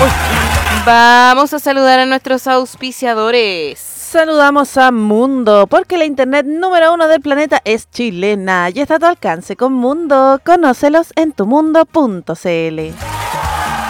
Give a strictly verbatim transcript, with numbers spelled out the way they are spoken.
Vamos a saludar a nuestros auspiciadores. Saludamos a Mundo, porque la internet número uno del planeta es chilena y está a tu alcance con Mundo. Conócelos en tumundo punto c l.